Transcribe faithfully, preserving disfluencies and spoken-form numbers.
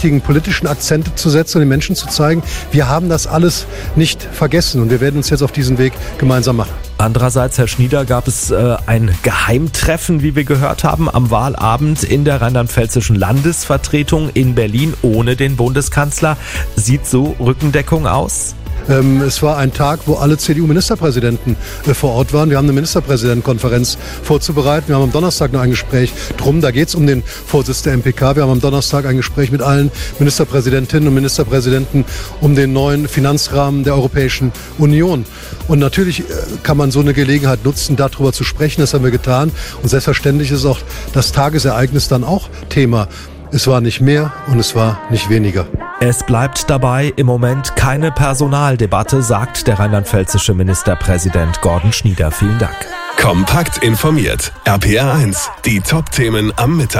politischen Akzente zu setzen und den Menschen zu zeigen, wir haben das alles nicht vergessen und wir werden uns jetzt auf diesen Weg gemeinsam machen. Andererseits, Herr Schnieder, gab es äh, ein Geheimtreffen, wie wir gehört haben, am Wahlabend in der rheinland-pfälzischen Landesvertretung in Berlin ohne den Bundeskanzler. Sieht so Rückendeckung aus? Ähm, es war ein Tag, wo alle C D U-Ministerpräsidenten äh, vor Ort waren. Wir haben eine Ministerpräsidentenkonferenz vorzubereiten. Wir haben am Donnerstag noch ein Gespräch drum. Da geht es um den Vorsitz der M P K. Wir haben am Donnerstag ein Gespräch mit allen Ministerpräsidentinnen und Ministerpräsidenten um den neuen Finanzrahmen der Europäischen Union. Und natürlich äh, kann man so eine Gelegenheit nutzen, darüber zu sprechen. Das haben wir getan. Und selbstverständlich ist auch das Tagesereignis dann auch Thema. Es war nicht mehr und es war nicht weniger. Es bleibt dabei im Moment keine Personaldebatte, sagt der rheinland-pfälzische Ministerpräsident Gordon Schnieder. Vielen Dank. Kompakt informiert. R P R eins. Die Top-Themen am Mittag.